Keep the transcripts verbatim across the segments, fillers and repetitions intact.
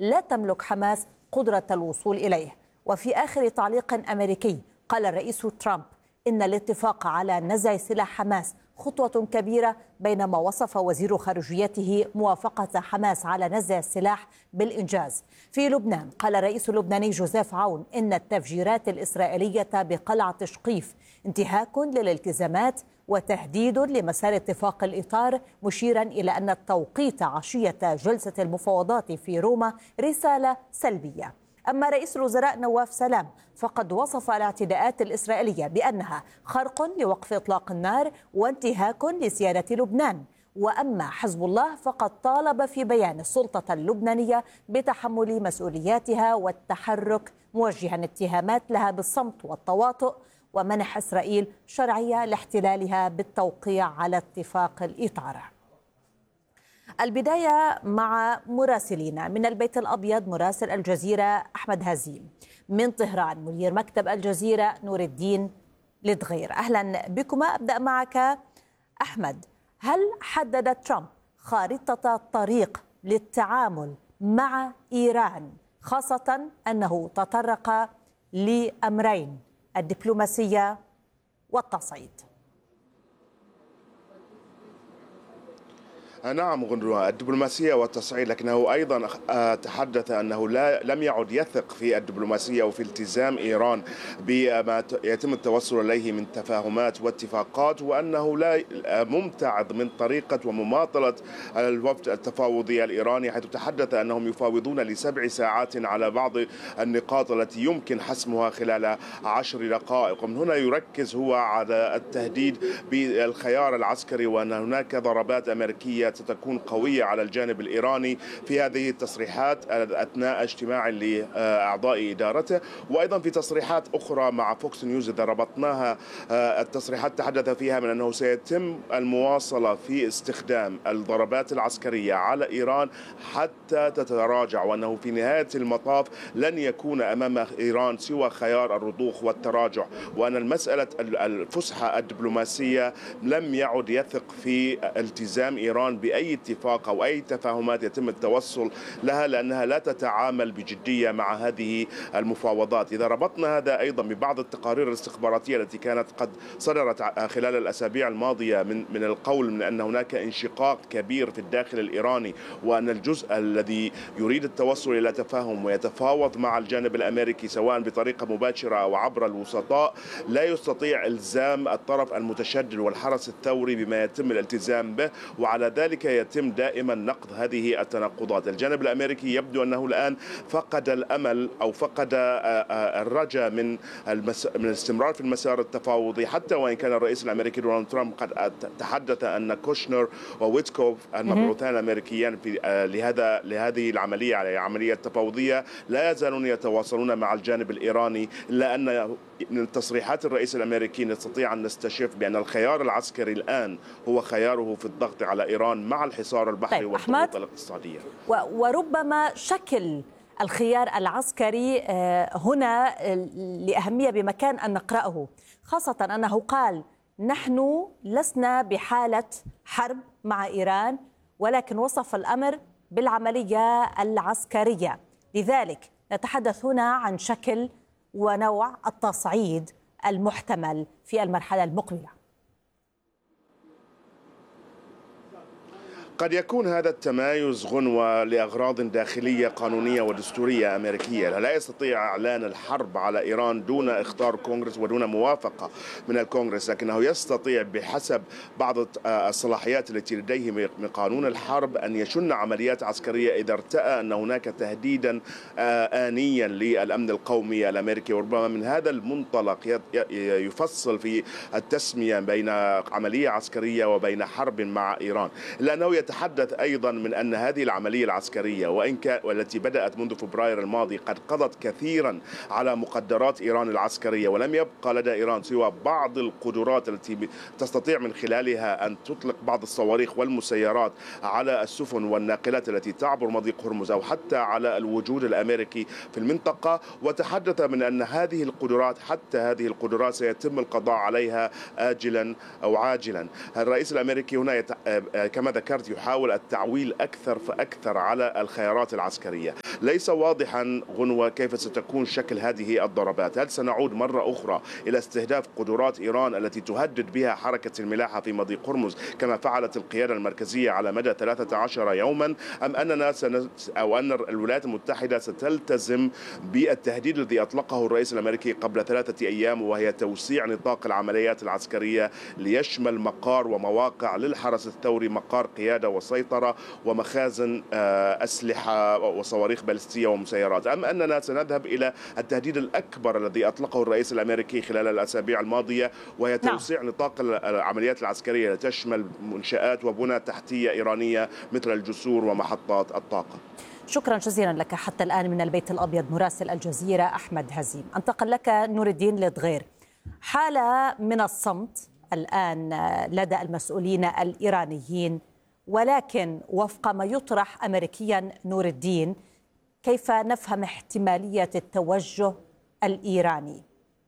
لا تملك حماس قدرة الوصول إليه. وفي آخر تعليق أمريكي قال الرئيس ترامب إن الاتفاق على نزع سلاح حماس خطوة كبيرة، بينما وصف وزير خارجيته موافقة حماس على نزع السلاح بالإنجاز. في لبنان قال الرئيس اللبناني جوزيف عون إن التفجيرات الإسرائيلية بقلعة شقيف انتهاك للالتزامات وتهديد لمسار اتفاق الإطار، مشيرا إلى أن التوقيت عشية جلسة المفاوضات في روما رسالة سلبية. أما رئيس الوزراء نواف سلام فقد وصف الاعتداءات الإسرائيلية بأنها خرق لوقف إطلاق النار وانتهاك لسيادة لبنان. وأما حزب الله فقد طالب في بيان السلطة اللبنانية بتحمل مسؤولياتها والتحرك، موجها اتهامات لها بالصمت والتواطؤ ومنح إسرائيل شرعية لاحتلالها بالتوقيع على اتفاق الإطار. البداية مع مراسلينا من البيت الأبيض، مراسل الجزيرة أحمد هزيم، من طهران مدير مكتب الجزيرة نور الدين لدغير. أهلا بكما. أبدأ معك أحمد، هل حدد ترامب خارطة طريق للتعامل مع إيران، خاصة أنه تطرق لأمرين: الدبلوماسية والتصعيد؟ نعم غندوة، الدبلوماسية والتصعيد، لكنه أيضا تحدث أنه لا لم يعد يثق في الدبلوماسية وفي التزام إيران بما يتم التوصل إليه من تفاهمات واتفاقات، وأنه لا ممتعض من طريقة ومماطلة الوفد التفاوضي الإيراني، حيث تحدث أنهم يفاوضون لسبع ساعات على بعض النقاط التي يمكن حسمها خلال عشر دقائق. ومن هنا يركز هو على التهديد بالخيار العسكري، وأن هناك ضربات أمريكية ستكون قوية على الجانب الإيراني في هذه التصريحات أثناء اجتماع لأعضاء إدارته. وأيضا في تصريحات أخرى مع فوكس نيوز إذا ربطناها، التصريحات تحدث فيها من أنه سيتم المواصلة في استخدام الضربات العسكرية على إيران حتى تتراجع، وأنه في نهاية المطاف لن يكون أمام إيران سوى خيار الرضوخ والتراجع، وأن المسألة الفسحة الدبلوماسية لم يعد يثق في التزام إيران بأي اتفاق أو أي تفاهمات يتم التوصل لها، لأنها لا تتعامل بجدية مع هذه المفاوضات. إذا ربطنا هذا أيضا ببعض التقارير الاستخباراتية التي كانت قد صدرت خلال الأسابيع الماضية من من القول من أن هناك انشقاق كبير في الداخل الإيراني، وأن الجزء الذي يريد التوصل إلى تفاهم ويتفاوض مع الجانب الأمريكي سواء بطريقة مباشرة أو عبر الوسطاء لا يستطيع إلزام الطرف المتشدد والحرس الثوري بما يتم الالتزام به، وعلى ذلك يتم دائما نقد هذه التناقضات. الجانب الأمريكي يبدو أنه الآن فقد الأمل أو فقد الرجاء من من الاستمرار في المسار التفاوضي، حتى وإن كان الرئيس الأمريكي دونالد ترامب قد تحدث أن كوشنر وويتكوف المبعوثان الأمريكيان في لهذا لهذه العملية على عملية تفاوضية لا يزالون يتواصلون مع الجانب الإيراني، إلا أن من تصريحات الرئيس الأمريكي نستطيع أن نستشف بأن الخيار العسكري الآن هو خياره في الضغط على إيران مع الحصار البحري طيب والضغوط الاقتصادية. وربما شكل الخيار العسكري هنا لأهمية بمكان أن نقرأه، خاصة أنه قال نحن لسنا بحالة حرب مع إيران، ولكن وصف الأمر بالعملية العسكرية. لذلك نتحدث هنا عن شكل ونوع التصعيد المحتمل في المرحلة المقبلة. قد يكون هذا التمايز غنوة لأغراض داخلية قانونية ودستورية أمريكية. لا يستطيع إعلان الحرب على إيران دون إخطار كونغرس ودون موافقة من الكونغرس، لكنه يستطيع بحسب بعض الصلاحيات التي لديه من قانون الحرب أن يشن عمليات عسكرية إذا ارتأى أن هناك تهديدا آنيا للأمن القومي الأمريكي. وربما من هذا المنطلق يفصل في التسمية بين عملية عسكرية وبين حرب مع إيران، لأنه يتحدث أيضا من أن هذه العملية العسكرية وإن كان والتي بدأت منذ فبراير الماضي قد قضت كثيرا على مقدرات إيران العسكرية، ولم يبقى لدى إيران سوى بعض القدرات التي تستطيع من خلالها أن تطلق بعض الصواريخ والمسيرات على السفن والناقلات التي تعبر مضيق هرمز أو حتى على الوجود الأمريكي في المنطقة. وتحدث من أن هذه القدرات حتى هذه القدرات سيتم القضاء عليها آجلا أو عاجلا. الرئيس الأمريكي هنا يت... كما ذكرت يحاول التعويل أكثر فأكثر على الخيارات العسكرية. ليس واضحا غنوة كيف ستكون شكل هذه الضربات. هل سنعود مرة أخرى إلى استهداف قدرات إيران التي تهدد بها حركة الملاحة في مضيق هرمز كما فعلت القيادة المركزية على مدى ثلاثة عشر يوما، أم أننا سن... أو أن الولايات المتحدة ستلتزم بالتهديد الذي أطلقه الرئيس الأمريكي قبل ثلاثة أيام، وهي توسيع نطاق العمليات العسكرية ليشمل مقار ومواقع للحرس الثوري، مقار قيادة وسيطرة ومخازن أسلحة وصواريخ باليستية ومسيرات، أم أننا سنذهب إلى التهديد الأكبر الذي أطلقه الرئيس الأمريكي خلال الأسابيع الماضية، وهي توسيع نعم. نطاق العمليات العسكرية لتشمل منشآت وبنى تحتية إيرانية مثل الجسور ومحطات الطاقة. شكرا جزيلا لك حتى الآن من البيت الأبيض مراسل الجزيرة أحمد هزيم. أنتقل لك نور الدين لدغير. حالة من الصمت الآن لدى المسؤولين الإيرانيين، ولكن وفق ما يطرح أمريكيا نور الدين، كيف نفهم احتمالية التوجه الإيراني؟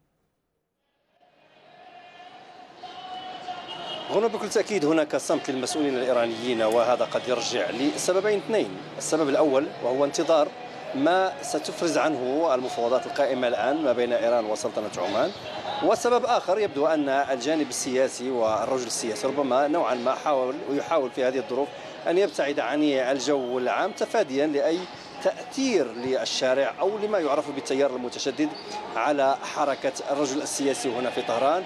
هنا بكل تأكيد هناك صمت للمسؤولين الإيرانيين، وهذا قد يرجع لسببين اثنين. السبب الأول وهو انتظار ما ستفرز عنه المفاوضات القائمة الآن ما بين إيران وسلطنة عمان. وسبب آخر يبدو أن الجانب السياسي والرجل السياسي ربما نوعا ما حاول ويحاول في هذه الظروف أن يبتعد عن الجو العام تفاديا لأي تأثير للشارع أو لما يعرف بالتيار المتشدد على حركة الرجل السياسي هنا في طهران،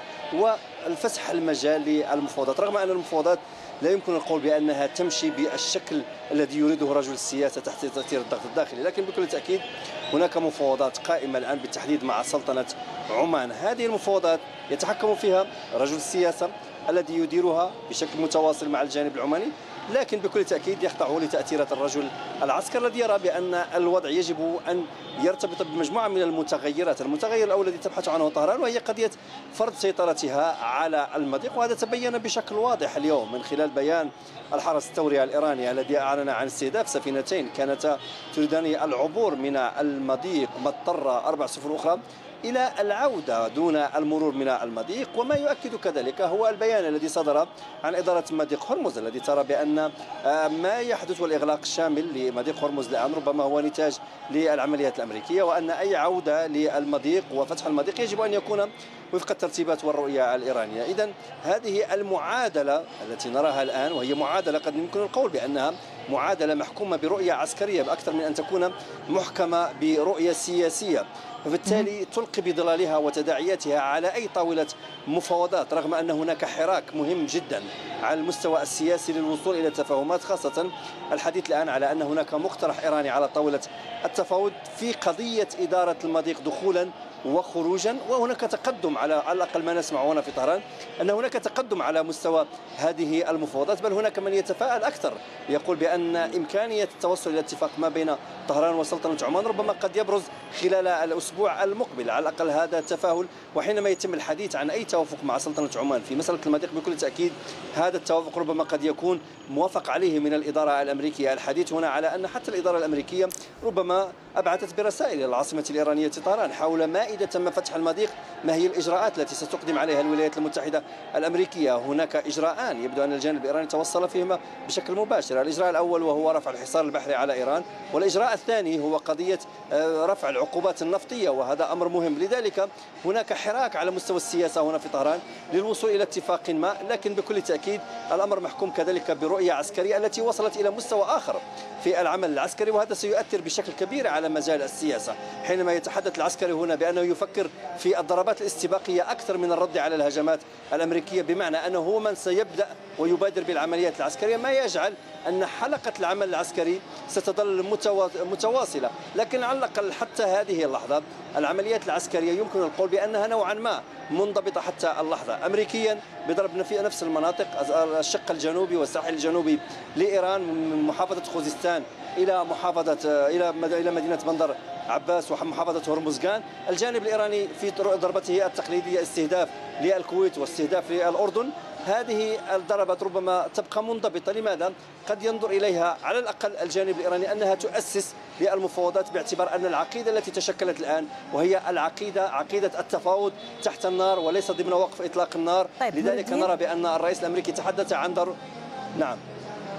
والفسح المجال للمفاوضات، رغم أن المفاوضات لا يمكن القول بأنها تمشي بالشكل الذي يريده رجل السياسة تحت تأثير الضغط الداخلي، لكن بكل تأكيد هناك مفاوضات قائمة الآن بالتحديد مع سلطنة عمان. هذه المفاوضات يتحكم فيها رجل السياسة الذي يديرها بشكل متواصل مع الجانب العماني، لكن بكل تأكيد يخضع لتأثيرات الرجل العسكري الذي يرى بأن الوضع يجب أن يرتبط بمجموعة من المتغيرات. المتغير الأول الذي تبحث عنه طهران وهي قضية فرض سيطرتها على المضيق، وهذا تبين بشكل واضح اليوم من خلال بيان الحرس الثوري الإيراني الذي أعلن عن استهداف سفينتين كانتا تريدان العبور من المضيق مضطرة أربع سفن أخرى إلى العودة دون المرور من المضيق. وما يؤكد كذلك هو البيان الذي صدر عن إدارة مضيق هرمز الذي ترى بأن ما يحدث والإغلاق الشامل لمضيق هرمز الآن ربما هو نتاج للعمليات الأمريكية، وأن أي عودة للمضيق وفتح المضيق يجب أن يكون وفق الترتيبات والرؤية الإيرانية. إذن هذه المعادلة التي نراها الآن، وهي معادلة قد يمكن القول بأنها معادلة محكومة برؤية عسكرية بأكثر من أن تكون محكمة برؤية سياسية، وبالتالي تلقي بظلالها وتداعياتها على أي طاولة مفاوضات، رغم أن هناك حراك مهم جدا على المستوى السياسي للوصول إلى تفاهمات، خاصة الحديث الآن على أن هناك مقترح إيراني على طاولة التفاوض في قضية إدارة المضيق دخولا وخروجا. وهناك تقدم على على الأقل ما نسمع هنا في طهران أن هناك تقدم على مستوى هذه المفاوضات، بل هناك من يتفائل أكثر يقول بأن إمكانية التوصل إلى اتفاق ما بين طهران وسلطنة عمان ربما قد يبرز خلال الأسبوع المقبل، على الأقل هذا التفاؤل. وحينما يتم الحديث عن أي توافق مع سلطنة عمان في مسألة المضيق بكل تأكيد هذا التوافق ربما قد يكون موافق عليه من الإدارة الأمريكية. الحديث هنا على أن حتى الإدارة الأمريكية ربما أبعثت برسائل إلى العاصمة الإيرانية طهران حول ما إذا تم فتح المضيق ما هي الإجراءات التي ستقدم عليها الولايات المتحدة الأمريكية. هناك إجراءان يبدو أن الجانب الإيراني توصل فيهما بشكل مباشر، الإجراء الأول وهو رفع الحصار البحري على إيران، والإجراء الثاني هو قضية رفع العقوبات النفطية، وهذا أمر مهم. لذلك هناك حراك على مستوى السياسة هنا في طهران للوصول إلى اتفاق ما، لكن بكل تأكيد الأمر محكوم كذلك برؤية عسكرية التي وصلت إلى مستوى آخر في العمل العسكري، وهذا سيؤثر بشكل كبير على مجال السياسة. حينما يتحدث العسكري هنا بأنه يفكر في الضربات الاستباقية أكثر من الرد على الهجمات الأمريكية، بمعنى أنه هو من سيبدأ ويبادر بالعمليات العسكرية، ما يجعل أن حلقة العمل العسكري ستظل متواصلة. لكن على الأقل حتى هذه اللحظة العمليات العسكرية يمكن القول بأنها نوعا ما منضبطة حتى اللحظة. أمريكيا بضرب في نفس المناطق، الشق الجنوبي والساحل الجنوبي لإيران من محافظة خوزستان إلى محافظة إلى إلى مدينة بندر عباس ومحافظة هرمزغان. الجانب الإيراني في ضربته التقليدية استهداف للكويت واستهداف للأردن. هذه الضربات ربما تبقى منضبطة. لماذا؟ قد ينظر إليها على الأقل الجانب الإيراني أنها تؤسس للمفاوضات، باعتبار أن العقيدة التي تشكلت الآن وهي العقيدة عقيدة التفاوض تحت النار وليس ضمن وقف إطلاق النار. طيب، لذلك نرى بأن الرئيس الأمريكي تحدث عن ضرورة. نعم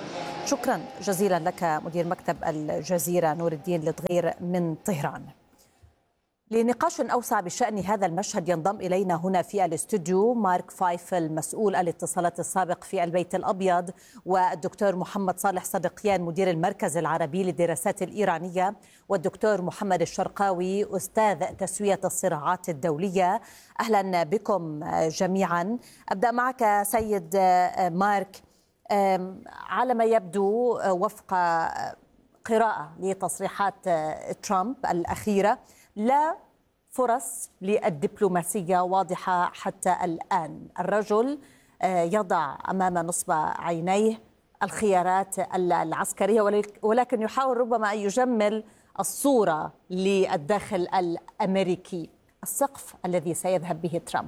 شكرا جزيلا لك مدير مكتب الجزيرة نور الدين لدغير من طهران. لنقاش أوسع بشأن هذا المشهد ينضم إلينا هنا في الاستوديو مارك فايفل مسؤول الاتصالات السابق في البيت الأبيض، والدكتور محمد صالح صدقيان مدير المركز العربي للدراسات الإيرانية، والدكتور محمد الشرقاوي أستاذ تسوية الصراعات الدولية. أهلا بكم جميعا. أبدأ معك سيد مارك. على ما يبدو وفق قراءة لتصريحات ترامب الأخيرة لا فرص للدبلوماسية واضحة حتى الآن. الرجل يضع أمام نصب عينيه الخيارات العسكرية، ولكن يحاول ربما أن يجمل الصورة للداخل الأمريكي. السقف الذي سيذهب به ترامب.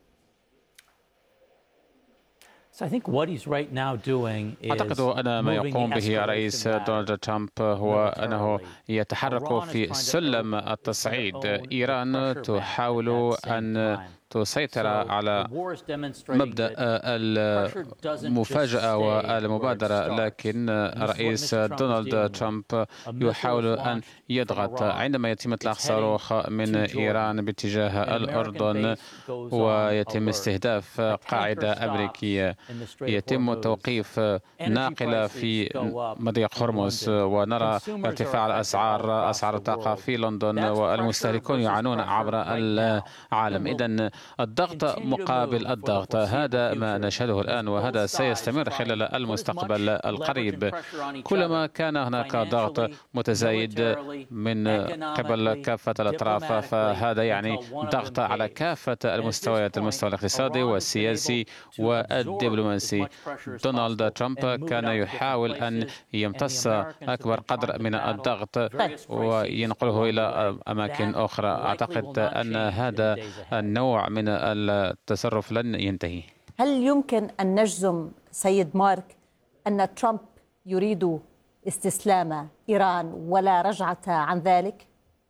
أعتقد أن ما يقوم به الرئيس دونالد ترامب هو أنه يتحرك في سلم التصعيد. إيران تحاول أن تسيطر على مبدأ المفاجأة والمبادرة، لكن الرئيس دونالد ترامب يحاول أن يضغط. عندما يتم إطلاق صاروخ من إيران باتجاه الأردن ويتم استهداف قاعدة أمريكية، يتم توقيف ناقلة في مضيق هرمز، ونرى ارتفاع الأسعار أسعار الطاقة في لندن، والمستهلكون يعانون عبر العالم. إذن الضغط مقابل الضغط، هذا ما نشهده الآن، وهذا سيستمر خلال المستقبل القريب. كلما كان هناك ضغط متزايد من قبل كافة الأطراف، فهذا يعني ضغط على كافة المستويات، المستوى الاقتصادي والسياسي والدبلوماسي. دونالد ترامب كان يحاول أن يمتص أكبر قدر من الضغط وينقله إلى أماكن أخرى. أعتقد أن هذا النوع من التصرف لن ينتهي. هل يمكن أن نجزم سيد مارك أن ترامب يريد استسلام إيران ولا رجعة عن ذلك؟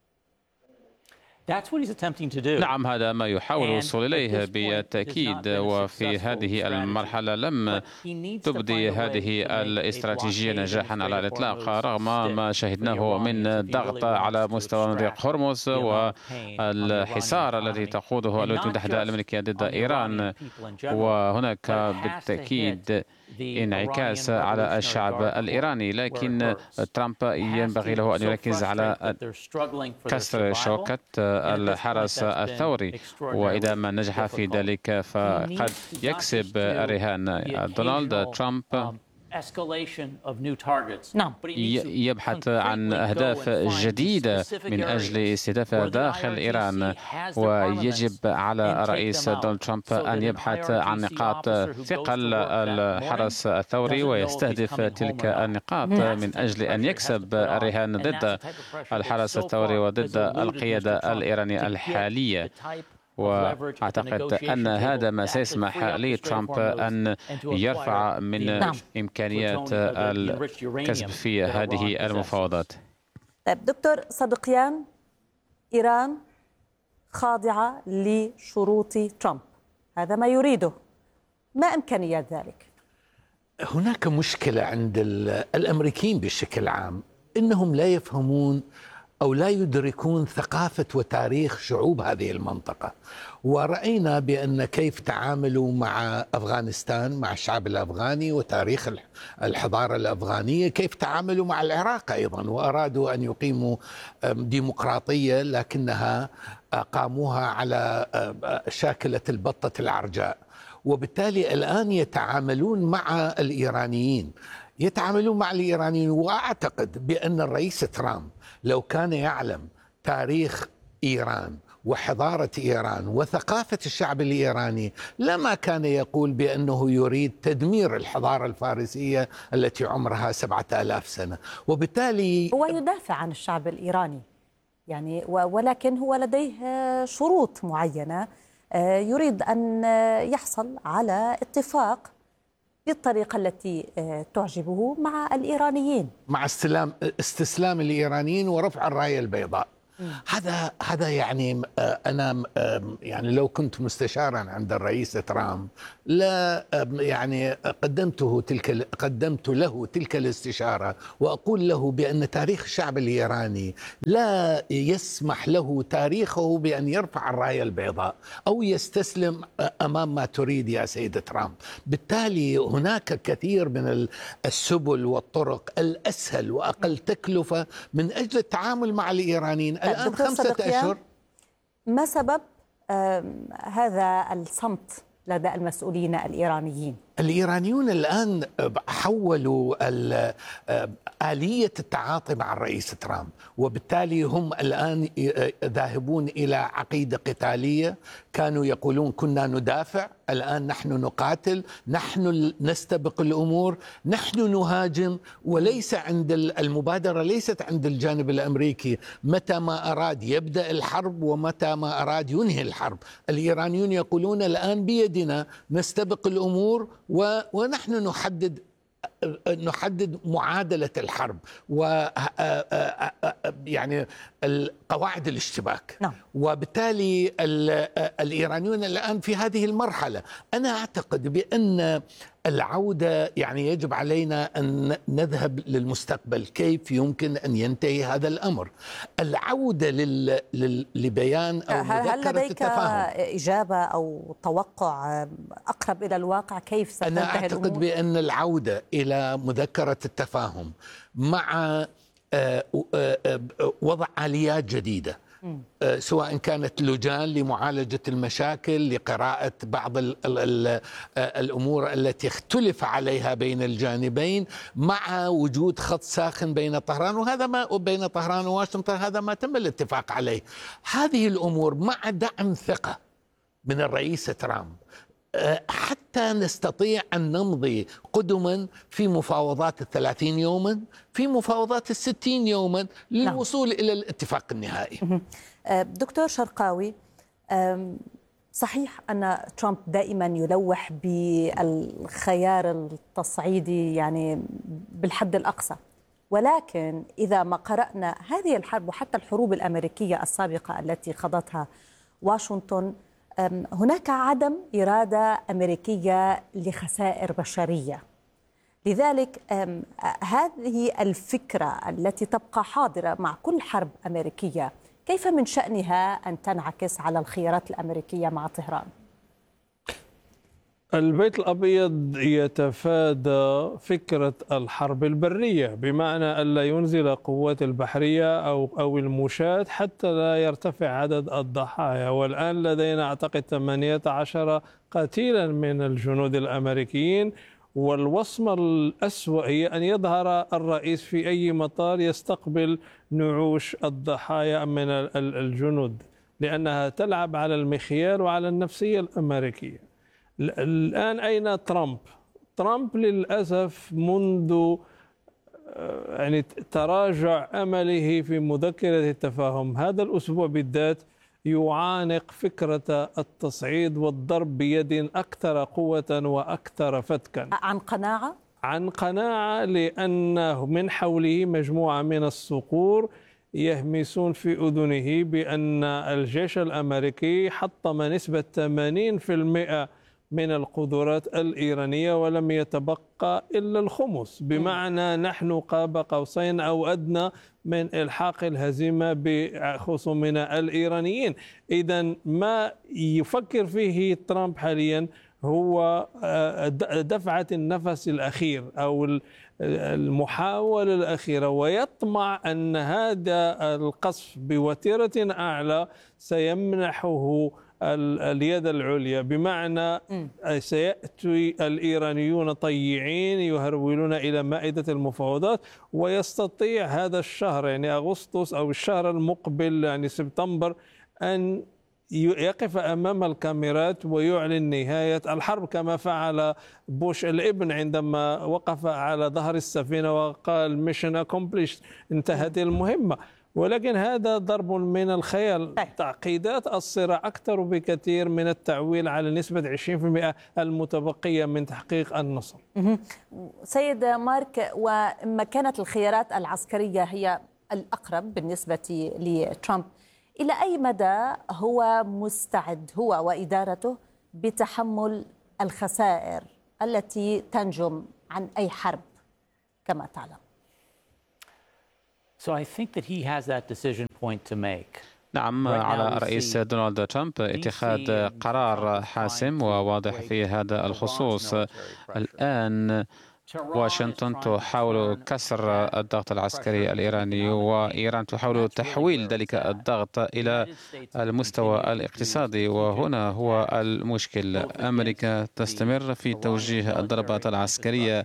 نعم، هذا ما يحاول الوصول إليه بالتأكيد، وفي هذه المرحلة لم تبدي هذه الاستراتيجية نجاحا على الإطلاق، رغم ما شهدناه من ضغط على مستوى مضيق هرمز والحصار الذي تقوده الولايات المتحدة الأمريكية ضد إيران. وهناك بالتأكيد انعكاس على الشعب الإيراني، لكن ترامب ينبغي له أن يركز على كسر شوكة الحرس الثوري، وإذا ما نجح في ذلك فقد يكسب الرهان. دونالد ترامب يبحث عن أهداف جديدة من أجل استهدافها داخل إيران، ويجب على الرئيس دونالد ترامب أن يبحث عن نقاط ثقل الحرس الثوري ويستهدف تلك النقاط من أجل أن يكسب الرهان ضد الحرس الثوري وضد القيادة الإيرانية الحالية. وأعتقد أن هذا ما سيسمح لترامب أن يرفع من نعم. إمكانيات الكسب في هذه المفاوضات. طيب دكتور صدقيان، إيران خاضعة لشروط ترامب، هذا ما يريده، ما إمكانيات ذلك؟ هناك مشكلة عند الأمريكيين بشكل عام، إنهم لا يفهمون أو لا يدركون ثقافة وتاريخ شعوب هذه المنطقة. ورأينا بأن كيف تعاملوا مع أفغانستان، مع الشعب الأفغاني وتاريخ الحضارة الأفغانية، كيف تعاملوا مع العراق أيضا، وأرادوا أن يقيموا ديمقراطية لكنها قاموها على شاكلة البطة العرجاء. وبالتالي الآن يتعاملون مع الإيرانيين يتعاملون مع الإيرانيين وأعتقد بأن الرئيس ترامب لو كان يعلم تاريخ إيران وحضارة إيران وثقافة الشعب الإيراني لما كان يقول بأنه يريد تدمير الحضارة الفارسية التي عمرها سبعة آلاف سنة. وبالتالي هو يدافع عن الشعب الإيراني يعني، ولكن هو لديه شروط معينة، يريد أن يحصل على اتفاق بالطريقة التي تعجبه مع الإيرانيين، مع استسلام استسلام الإيرانيين ورفع الراية البيضاء. هذا هذا يعني أنا يعني لو كنت مستشارا عند الرئيس ترامب لا يعني قدمته تلك قدمت له تلك الاستشارة، وأقول له بأن تاريخ الشعب الإيراني لا يسمح له تاريخه بأن يرفع الراية البيضاء أو يستسلم أمام ما تريد يا سيد ترامب. بالتالي هناك كثير من السبل والطرق الأسهل وأقل تكلفة من أجل التعامل مع الإيرانيين. الآن خمسة أشهر. ما سبب هذا الصمت لدى المسؤولين الإيرانيين؟ الإيرانيون الآن حولوا آلية التعاطي مع الرئيس ترامب، وبالتالي هم الآن ذاهبون إلى عقيدة قتالية. كانوا يقولون كنا ندافع، الآن نحن نقاتل، نحن نستبق الأمور، نحن نهاجم. وليس عند المبادرة ليست عند الجانب الأمريكي، متى ما أراد يبدأ الحرب ومتى ما أراد ينهي الحرب. الإيرانيون يقولون الآن بيدنا نستبق الأمور ونحن نحدد نحدد معادلة الحرب و يعني قواعد الاشتباك. نعم. وبالتالي الإيرانيون الآن في هذه المرحلة. أنا أعتقد بأن العودة يعني يجب علينا أن نذهب للمستقبل، كيف يمكن أن ينتهي هذا الأمر. العودة لل... لل... لبيان أو هل مذكرة لديك التفاهم. إجابة أو توقع أقرب إلى الواقع كيف ستنتهي أنا أعتقد الأمور؟ بأن العودة إلى مذكرة التفاهم مع وضع آليات جديدة، سواء كانت لجان لمعالجة المشاكل، لقراءة بعض ال ال الأمور التي اختلف عليها بين الجانبين، مع وجود خط ساخن بين طهران وهذا ما بين طهران وواشنطن، هذا ما تم الاتفاق عليه. هذه الأمور مع دعم ثقة من الرئيس ترامب حتى نستطيع أن نمضي قدما في مفاوضات الثلاثين يوما، في مفاوضات الستين يوما للوصول إلى الاتفاق النهائي. دكتور شرقاوي، صحيح أن ترامب دائما يلوح بالخيار التصعيدي يعني بالحد الأقصى، ولكن إذا ما قرأنا هذه الحرب وحتى الحروب الأمريكية السابقة التي خاضتها واشنطن، هناك عدم إرادة أمريكية لخسائر بشرية. لذلك هذه الفكرة التي تبقى حاضرة مع كل حرب أمريكية كيف من شأنها أن تنعكس على الخيارات الأمريكية مع طهران؟ البيت الأبيض يتفادى فكرة الحرب البرية، بمعنى ألا ينزل قوات البحرية أو أو المشاة حتى لا يرتفع عدد الضحايا. والآن لدينا أعتقد ثمانية عشر قتيلا من الجنود الأمريكيين، والوصمة الأسوأ هي أن يظهر الرئيس في أي مطار يستقبل نعوش الضحايا من الجنود، لأنها تلعب على المخيال وعلى النفسية الأمريكية. الآن أين ترامب؟ ترامب للأسف منذ يعني تراجع أمله في مذكرة التفاهم هذا الأسبوع بالذات يعانق فكرة التصعيد والضرب بيد أكثر قوة وأكثر فتكا. عن قناعة؟ عن قناعة، لأنه من حوله مجموعة من الصقور يهمسون في أذنه بأن الجيش الأمريكي حطم نسبة ثمانين بالمئة من القدرات الإيرانية ولم يتبقى إلا الخمس، بمعنى نحن قاب قوسين أو أدنى من إلحاق الهزيمة بخصومنا الإيرانيين. إذن ما يفكر فيه ترامب حاليا هو دفعة النفس الأخير أو المحاولة الأخيرة، ويطمع أن هذا القصف بوتيرة أعلى سيمنحه اليد العليا، بمعنى سيأتي الإيرانيون طيعين يهرولون إلى مائدة المفاوضات، ويستطيع هذا الشهر يعني أغسطس أو الشهر المقبل يعني سبتمبر أن يقف أمام الكاميرات ويعلن نهاية الحرب، كما فعل بوش الابن عندما وقف على ظهر السفينة وقال ميشن أكومبليشد، انتهت المهمة. ولكن هذا ضرب من الخيال. تعقيدات الصراع أكثر بكثير من التعويل على نسبة عشرين بالمئة المتبقية من تحقيق النصر. سيد مارك، وما كانت الخيارات العسكرية هي الأقرب بالنسبة لترامب، إلى أي مدى هو مستعد هو وإدارته بتحمل الخسائر التي تنجم عن أي حرب كما تعلم؟ So I think that he has that decision point to make. نعم، على الرئيس دونالد ترامب اتخاذ قرار حاسم وواضح في هذا الخصوص. الآن واشنطن تحاول كسر الضغط العسكري الإيراني، وإيران تحاول تحويل ذلك الضغط إلى المستوى الاقتصادي، وهنا هو المشكل. أمريكا تستمر في توجيه الضربات العسكرية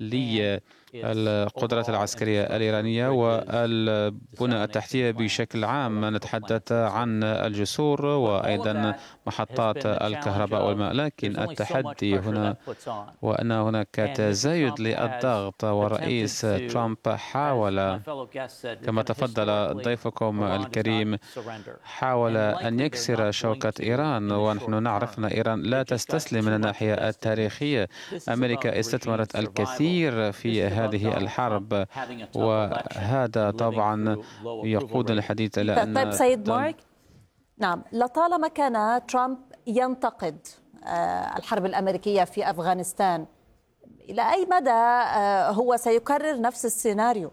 للقدرات العسكرية الإيرانية والبنى التحتية بشكل عام. نتحدث عن الجسور وأيضا محطات الكهرباء والماء، لكن التحدي هنا وأن هناك تزايد للضغط، والرئيس ترامب حاول كما تفضل ضيفكم الكريم حاول أن يكسر شوكة إيران، ونحن نعرف أن إيران لا تستسلم من الناحية التاريخية. أمريكا استثمرت الكثير في هذه الحرب، وهذا طبعا يقود الحديث إلى أن طيب سيد مارك، نعم، لطالما كان ترامب ينتقد الحرب الأمريكية في أفغانستان، إلى أي مدى هو سيكرر نفس السيناريو؟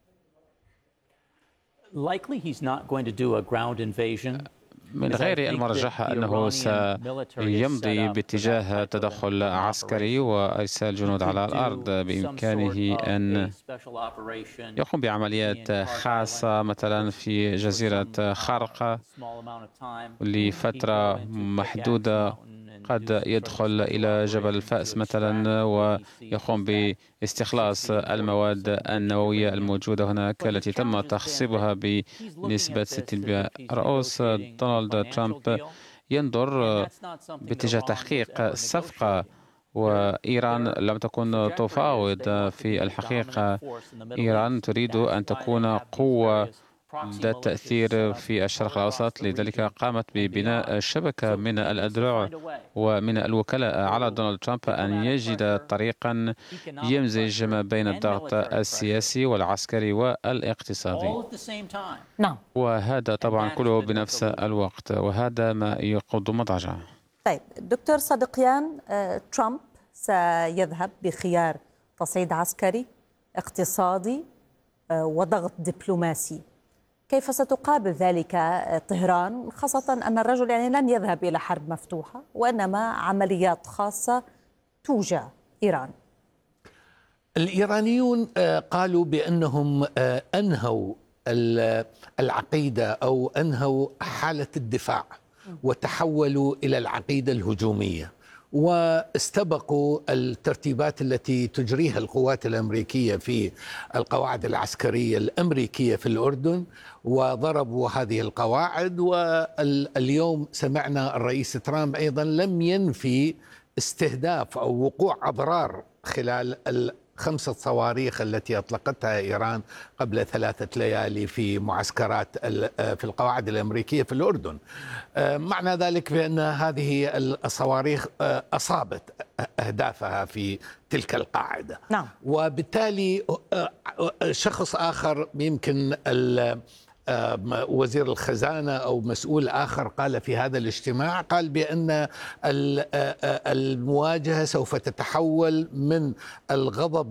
Likely he's not going to do a ground invasion. من غير المرجح أنه سيمضي باتجاه تدخل عسكري وإرسال جنود على الأرض. بإمكانه أن يقوم بعمليات خاصة مثلا في جزيرة خرق لفترة محدودة، قد يدخل إلى جبل الفأس مثلا ويقوم باستخلاص المواد النووية الموجودة هناك التي تم تخصيبها بنسبة ستين بالمئة. رئيس دونالد ترامب ينظر باتجاه تحقيق الصفقة، وإيران لم تكن تفاوض. في الحقيقة إيران تريد أن تكون قوة ذات تأثير في الشرق الأوسط، لذلك قامت ببناء شبكة من الأذرع ومن الوكلاء على دونالد ترامب أن يجد طريقا يمزج ما بين الضغط السياسي والعسكري والاقتصادي. نعم، وهذا طبعا كله بنفس الوقت، وهذا ما يقود مضاجعة. طيب دكتور صدقيان، ترامب سيذهب بخيار تصعيد عسكري، اقتصادي وضغط دبلوماسي. كيف ستقابل ذلك طهران، خاصة أن الرجل يعني لن يذهب إلى حرب مفتوحة وإنما عمليات خاصة توجع إيران؟ الإيرانيون قالوا بأنهم أنهوا العقيدة أو أنهوا حالة الدفاع وتحولوا إلى العقيدة الهجومية، واستبقوا الترتيبات التي تجريها القوات الأمريكية في القواعد العسكرية الأمريكية في الأردن، وضربوا هذه القواعد. واليوم سمعنا الرئيس ترامب أيضا لم ينفي استهداف أو وقوع أضرار خلال خمسة صواريخ التي أطلقتها إيران قبل ثلاثة ليالي في معسكرات في القواعد الأمريكية في الأردن. معنى ذلك بأن هذه الصواريخ أصابت أهدافها في تلك القاعدة. نعم. وبالتالي شخص آخر يمكن وزير الخزانة أو مسؤول آخر قال في هذا الاجتماع، قال بأن المواجهة سوف تتحول من الغضب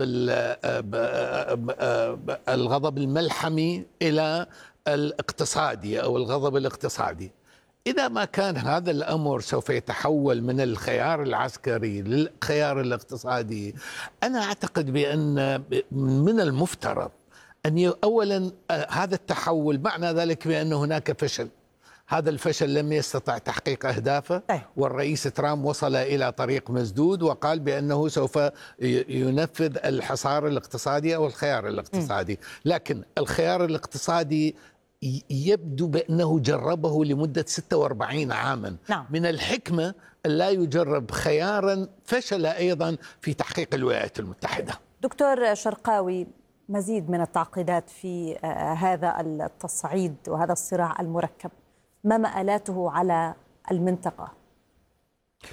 الغضب الملحمي إلى الاقتصادي أو الغضب الاقتصادي. إذا ما كان هذا الأمر سوف يتحول من الخيار العسكري للخيار الاقتصادي، أنا أعتقد بأن من المفترض أن أولا هذا التحول معنى ذلك بأن هناك فشل. هذا الفشل لم يستطع تحقيق أهدافه، والرئيس ترامب وصل إلى طريق مسدود وقال بأنه سوف ينفذ الحصار الاقتصادي أو الخيار الاقتصادي. لكن الخيار الاقتصادي يبدو بأنه جربه لمدة ستة وأربعين عاما. نعم. من الحكمة أن لا يجرب خيارا فشل أيضا في تحقيق الولايات المتحدة. دكتور شرقاوي، مزيد من التعقيدات في هذا التصعيد وهذا الصراع المركب، ما مآلاته على المنطقة؟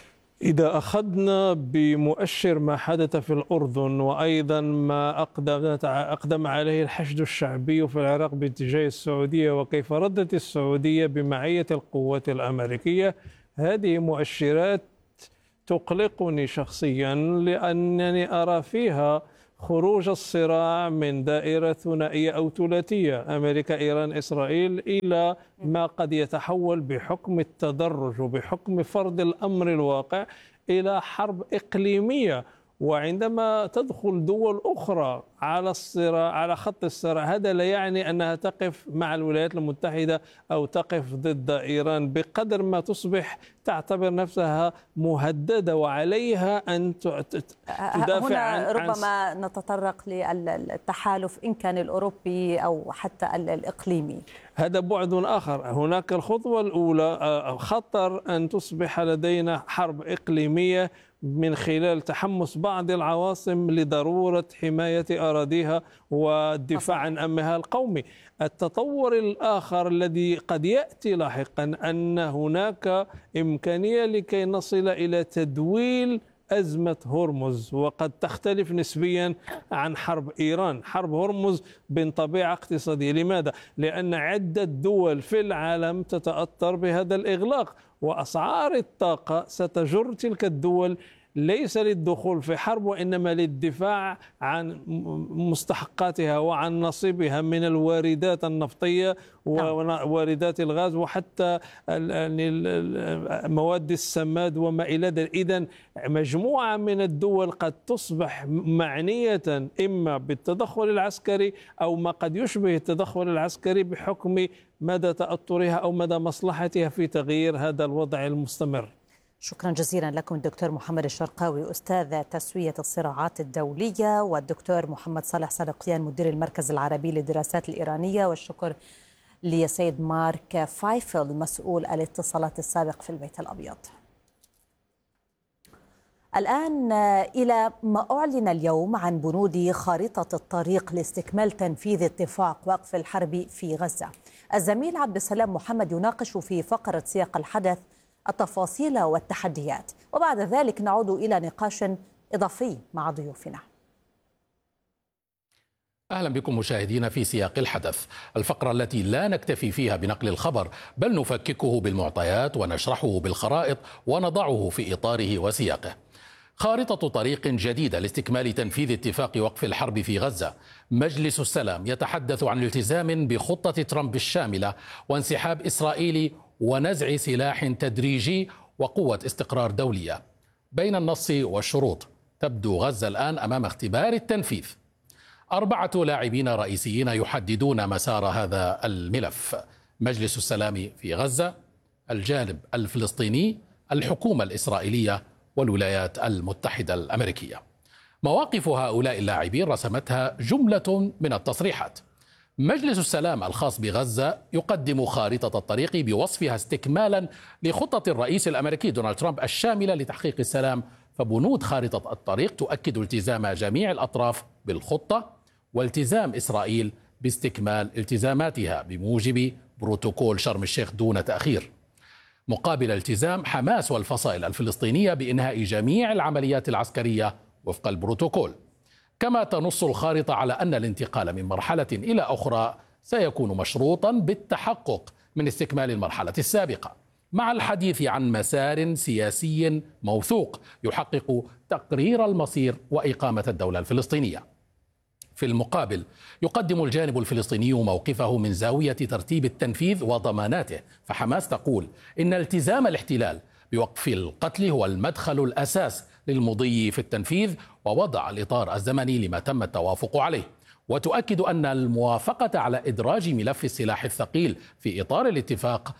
إذا أخذنا بمؤشر ما حدث في الأردن وأيضا ما أقدم عليه الحشد الشعبي في العراق باتجاه السعودية وكيف ردت السعودية بمعية القوات الأمريكية، هذه مؤشرات تقلقني شخصيا، لأنني أرى فيها خروج الصراع من دائرة ثنائية أو ثلاثية أمريكا إيران إسرائيل إلى ما قد يتحول بحكم التدرج وبحكم فرض الأمر الواقع إلى حرب إقليمية. وعندما تدخل دول أخرى على الصراع على خط الصراع، هذا لا يعني أنها تقف مع الولايات المتحدة أو تقف ضد إيران، بقدر ما تصبح تعتبر نفسها مهددة وعليها أن تدافع هنا عن ربما نتطرق للتحالف إن كان الأوروبي أو حتى الإقليمي. هذا بعد آخر. هناك الخطوة الأولى، خطر أن تصبح لدينا حرب إقليمية من خلال تحمس بعض العواصم لضرورة حماية أراضيها والدفاع عن أمنها القومي. التطور الآخر الذي قد يأتي لاحقا أن هناك إمكانية لكي نصل إلى تدويل أزمة هرمز، وقد تختلف نسبيا عن حرب إيران. حرب هرمز من طبيعة اقتصادية. لماذا؟ لأن عدة دول في العالم تتأثر بهذا الإغلاق، وأسعار الطاقة ستجر تلك الدول ليس للدخول في حرب وإنما للدفاع عن مستحقاتها وعن نصيبها من الواردات النفطية وواردات الغاز وحتى مواد السماد وما إلى ذلك. إذن مجموعة من الدول قد تصبح معنية إما بالتدخل العسكري أو ما قد يشبه التدخل العسكري بحكم مدى تأثرها أو مدى مصلحتها في تغيير هذا الوضع المستمر. شكرا جزيلا لكم الدكتور محمد الشرقاوي أستاذ تسوية الصراعات الدولية، والدكتور محمد صالح صدقيان مدير المركز العربي للدراسات الإيرانية، والشكر لسيد مارك فايفل مسؤول الاتصالات السابق في البيت الأبيض. الآن إلى ما أعلن اليوم عن بنود خارطة الطريق لاستكمال تنفيذ اتفاق وقف الحرب في غزة. الزميل عبد السلام محمد يناقش في فقرة سياق الحدث التفاصيل والتحديات، وبعد ذلك نعود إلى نقاش إضافي مع ضيوفنا. أهلا بكم مشاهدينا في سياق الحدث، الفقرة التي لا نكتفي فيها بنقل الخبر بل نفككه بالمعطيات ونشرحه بالخرائط ونضعه في إطاره وسياقه. خارطة طريق جديدة لاستكمال تنفيذ اتفاق وقف الحرب في غزة. مجلس السلام يتحدث عن الالتزام بخطة ترامب الشاملة وانسحاب إسرائيل ونزع سلاح تدريجي وقوة استقرار دولية. بين النص والشروط تبدو غزة الآن أمام اختبار التنفيذ. أربعة لاعبين رئيسيين يحددون مسار هذا الملف: مجلس السلام في غزة، الجانب الفلسطيني، الحكومة الإسرائيلية، والولايات المتحدة الأمريكية. مواقف هؤلاء اللاعبين رسمتها جملة من التصريحات. مجلس السلام الخاص بغزة يقدم خارطة الطريق بوصفها استكمالا لخطة الرئيس الأمريكي دونالد ترامب الشاملة لتحقيق السلام، فبنود خارطة الطريق تؤكد التزام جميع الأطراف بالخطة والتزام إسرائيل باستكمال التزاماتها بموجب بروتوكول شرم الشيخ دون تأخير، مقابل التزام حماس والفصائل الفلسطينية بإنهاء جميع العمليات العسكرية وفق البروتوكول. كما تنص الخارطة على أن الانتقال من مرحلة إلى أخرى سيكون مشروطا بالتحقق من استكمال المرحلة السابقة، مع الحديث عن مسار سياسي موثوق يحقق تقرير المصير وإقامة الدولة الفلسطينية. في المقابل يقدم الجانب الفلسطيني موقفه من زاوية ترتيب التنفيذ وضماناته، فحماس تقول إن التزام الاحتلال بوقف القتل هو المدخل الأساس للمضي في التنفيذ ووضع الإطار الزمني لما تم التوافق عليه، وتؤكد أن الموافقة على إدراج ملف السلاح الثقيل في إطار الاتفاق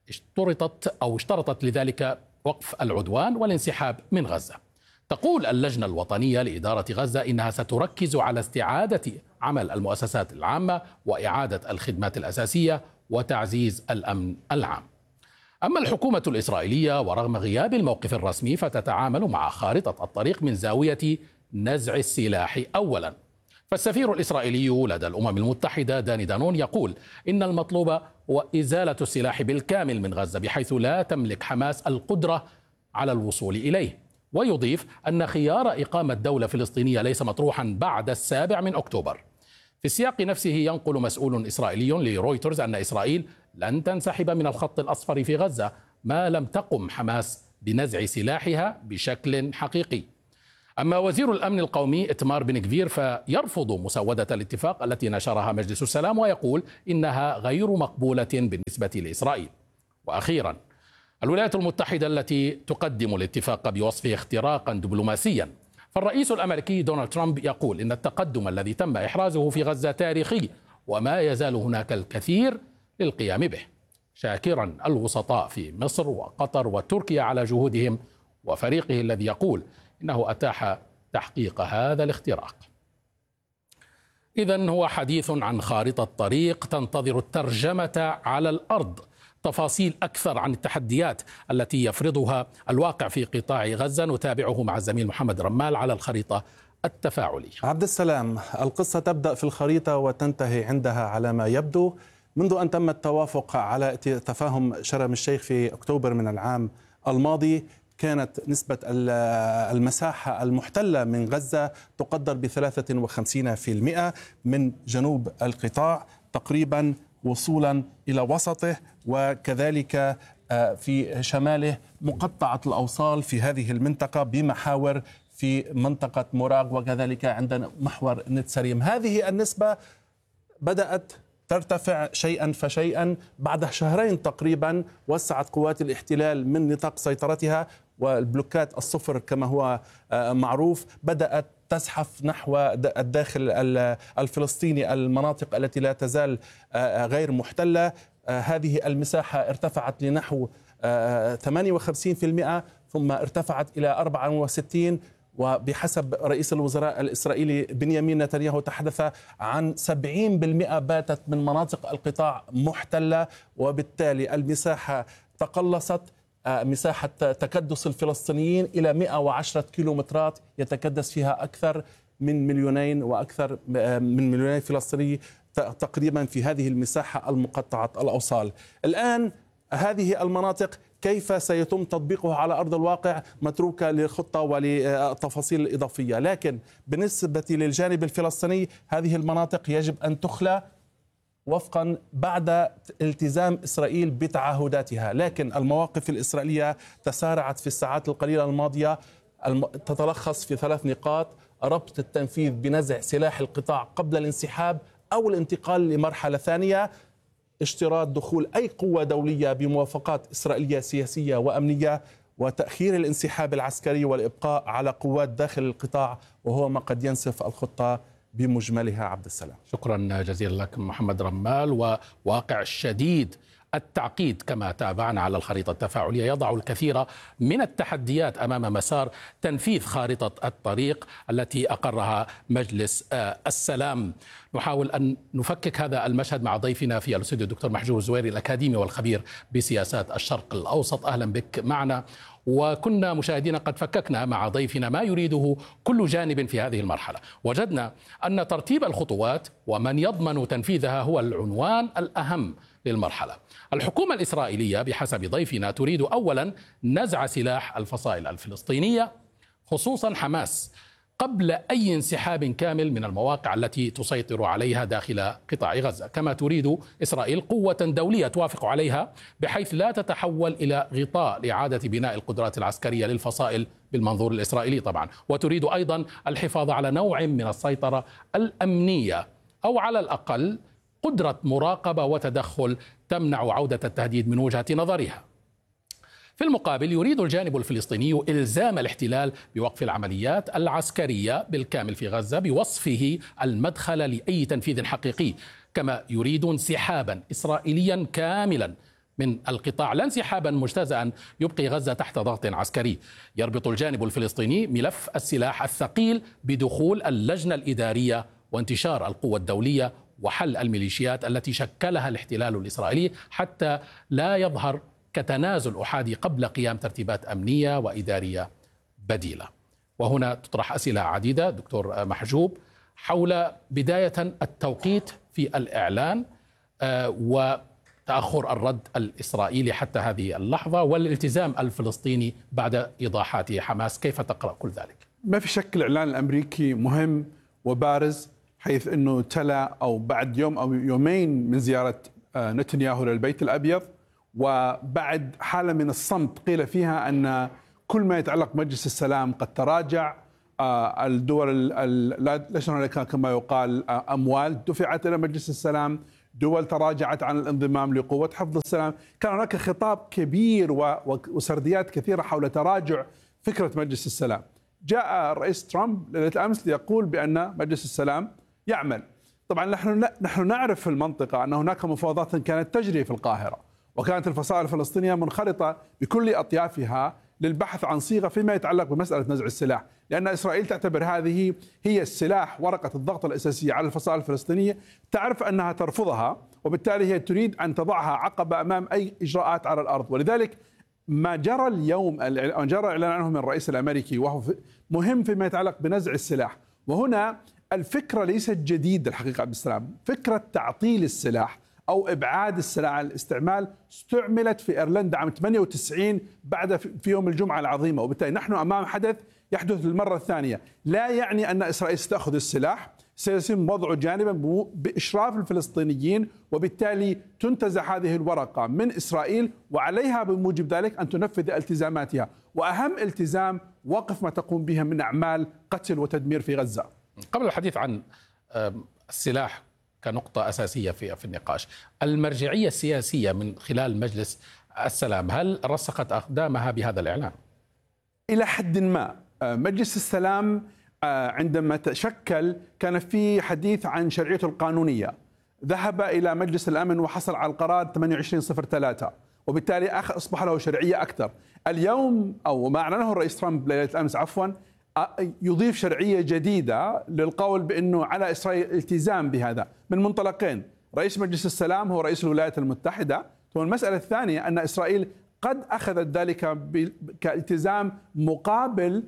اشترطت أو اشترطت لذلك وقف العدوان والانسحاب من غزة. تقول اللجنة الوطنية لإدارة غزة إنها ستركز على استعادة عمل المؤسسات العامة وإعادة الخدمات الأساسية وتعزيز الأمن العام. أما الحكومة الإسرائيلية ورغم غياب الموقف الرسمي فتتعامل مع خارطة الطريق من زاوية نزع السلاح أولا، فالسفير الإسرائيلي لدى الأمم المتحدة داني دانون يقول إن المطلوب هو إزالة السلاح بالكامل من غزة، بحيث لا تملك حماس القدرة على الوصول إليه. ويضيف أن خيار إقامة دولة فلسطينية ليس مطروحا بعد السابع من أكتوبر. في السياق نفسه ينقل مسؤول إسرائيلي لرويترز أن إسرائيل لن تنسحب من الخط الأصفر في غزة ما لم تقم حماس بنزع سلاحها بشكل حقيقي. أما وزير الأمن القومي إتمار بن كفير فيرفض مسودة الاتفاق التي نشرها مجلس السلام ويقول إنها غير مقبولة بالنسبة لإسرائيل. وأخيرا الولايات المتحدة التي تقدم الاتفاق بوصفه اختراقا دبلوماسيا، فالرئيس الأمريكي دونالد ترامب يقول إن التقدم الذي تم إحرازه في غزة تاريخي وما يزال هناك الكثير للقيام به، شاكرا الوسطاء في مصر وقطر وتركيا على جهودهم وفريقه الذي يقول إنه أتاح تحقيق هذا الاختراق. إذن هو حديث عن خارطة طريق تنتظر الترجمة على الأرض. تفاصيل أكثر عن التحديات التي يفرضها الواقع في قطاع غزة نتابعه مع الزميل محمد رمال على الخريطة التفاعلية. عبد السلام، القصة تبدأ في الخريطة وتنتهي عندها على ما يبدو. منذ أن تم التوافق على تفاهم شرم الشيخ في أكتوبر من العام الماضي، كانت نسبة المساحة المحتلة من غزة تقدر ب ثلاثة وخمسين بالمئة من جنوب القطاع تقريبا وصولا إلى وسطه، وكذلك في شماله مقطعة الأوصال في هذه المنطقة بمحاور في منطقة مراغ، وكذلك عندنا محور نتسريم. هذه النسبة بدأت ترتفع شيئا فشيئا. بعد شهرين تقريبا وسعت قوات الاحتلال من نطاق سيطرتها، والبلوكات الصفر كما هو معروف بدأت تزحف نحو الداخل الفلسطيني، المناطق التي لا تزال غير محتلة. هذه المساحة ارتفعت لنحو ثمانية وخمسين بالمئة ثم ارتفعت إلى أربعة وستين، وبحسب رئيس الوزراء الإسرائيلي بنيامين نتنياهو تحدث عن سبعين بالمئة باتت من مناطق القطاع محتلة، وبالتالي المساحة تقلصت. مساحة تكدس الفلسطينيين إلى مئة وعشرة كيلومترات يتكدس فيها أكثر من مليونين وأكثر من مليونين فلسطيني تقريبا في هذه المساحة المقطعة الأوصال. الآن هذه المناطق كيف سيتم تطبيقها على أرض الواقع متروكة للخطة وللتفاصيل الإضافية، لكن بالنسبة للجانب الفلسطيني هذه المناطق يجب أن تخلى وفقا بعد التزام إسرائيل بتعهداتها. لكن المواقف الإسرائيلية تسارعت في الساعات القليلة الماضية، تتلخص في ثلاث نقاط: ربط التنفيذ بنزع سلاح القطاع قبل الانسحاب أو الانتقال لمرحلة ثانية، اشتراط دخول أي قوة دولية بموافقات إسرائيلية سياسية وأمنية، وتأخير الانسحاب العسكري والإبقاء على قوات داخل القطاع، وهو ما قد ينسف الخطة بمجملها. عبد السلام، شكرا جزيلا لك محمد رمال. وواقع شديد التعقيد كما تابعنا على الخريطة التفاعلية يضع الكثير من التحديات أمام مسار تنفيذ خارطة الطريق التي أقرها مجلس السلام. نحاول أن نفكك هذا المشهد مع ضيفنا في الاستوديو الدكتور محجوب الزويري الأكاديمي والخبير بسياسات الشرق الأوسط. أهلا بك معنا. وكنا مشاهدين قد فككنا مع ضيفنا ما يريده كل جانب في هذه المرحلة. وجدنا أن ترتيب الخطوات ومن يضمن تنفيذها هو العنوان الأهم للمرحلة. الحكومة الإسرائيلية بحسب ضيفنا تريد أولا نزع سلاح الفصائل الفلسطينية خصوصا حماس قبل أي انسحاب كامل من المواقع التي تسيطر عليها داخل قطاع غزة، كما تريد إسرائيل قوة دولية توافق عليها بحيث لا تتحول إلى غطاء لإعادة بناء القدرات العسكرية للفصائل بالمنظور الإسرائيلي طبعا، وتريد أيضا الحفاظ على نوع من السيطرة الأمنية أو على الأقل قدرة مراقبة وتدخل تمنع عودة التهديد من وجهة نظرها. في المقابل يريد الجانب الفلسطيني إلزام الاحتلال بوقف العمليات العسكرية بالكامل في غزة بوصفه المدخل لأي تنفيذ حقيقي، كما يريد انسحابا إسرائيليا كاملا من القطاع، لا انسحابا مجتزأ يبقي غزة تحت ضغط عسكري. يربط الجانب الفلسطيني ملف السلاح الثقيل بدخول اللجنة الإدارية وانتشار القوة الدولية وحل الميليشيات التي شكلها الاحتلال الإسرائيلي حتى لا يظهر كتنازل أحادي قبل قيام ترتيبات أمنية وإدارية بديلة. وهنا تطرح أسئلة عديدة دكتور محجوب حول بداية التوقيت في الإعلان تأخر الرد الإسرائيلي حتى هذه اللحظة والالتزام الفلسطيني بعد إيضاحات حماس، كيف تقرأ كل ذلك؟ ما في شك الإعلان الأمريكي مهم وبارز، حيث أنه تلا أو بعد يوم أو يومين من زيارة نتنياهو للبيت الأبيض، وبعد حالة من الصمت قيل فيها أن كل ما يتعلق بمجلس السلام قد تراجع. الدول ليس هناك كما يقال أموال دفعت إلى مجلس السلام، دول تراجعت عن الانضمام لقوة حفظ السلام. كان هناك خطاب كبير وسرديات كثيرة حول تراجع فكرة مجلس السلام. جاء الرئيس ترامب ليلة الأمس ليقول بأن مجلس السلام يعمل. طبعا نحن نحن نعرف في المنطقة أن هناك مفاوضات كانت تجري في القاهرة، وكانت الفصائل الفلسطينية منخرطة بكل أطيافها للبحث عن صيغة فيما يتعلق بمسألة نزع السلاح، لأن إسرائيل تعتبر هذه هي السلاح، ورقة الضغط الأساسية على الفصائل الفلسطينية، تعرف أنها ترفضها، وبالتالي هي تريد أن تضعها عقبة أمام أي إجراءات على الأرض. ولذلك ما جرى اليوم جرى إعلان عنه من الرئيس الأمريكي وهو مهم فيما يتعلق بنزع السلاح. وهنا الفكرة ليست جديدة الحقيقة عبد السلام، فكرة تعطيل السلاح أو إبعاد السلاح عن الاستعمال استعملت في إيرلندا عام ثمانية وتسعين بعد في يوم الجمعة العظيمة، وبالتالي نحن أمام حدث يحدث للمرة الثانية. لا يعني أن إسرائيل ستأخذ السلاح، سيتم وضعه جانبا بإشراف الفلسطينيين، وبالتالي تنتزع هذه الورقة من إسرائيل، وعليها بموجب ذلك أن تنفذ التزاماتها، وأهم التزام وقف ما تقوم به من أعمال قتل وتدمير في غزة. قبل الحديث عن السلاح كنقطة أساسية في في النقاش، المرجعية السياسية من خلال مجلس السلام هل رسخت أقدامها بهذا الإعلان؟ إلى حد ما. مجلس السلام عندما تشكل كان في حديث عن شرعيته القانونية، ذهب إلى مجلس الأمن وحصل على القرار ثمانية وعشرين صفر ثلاثة، وبالتالي أصبح له شرعية أكثر. اليوم أو ما أعلنه الرئيس ترامب ليلة الأمس عفوا يضيف شرعية جديدة للقول بأنه على إسرائيل التزام بهذا من منطلقين. رئيس مجلس السلام هو رئيس الولايات المتحدة، ثم المسألة الثانية أن إسرائيل قد أخذت ذلك كالتزام مقابل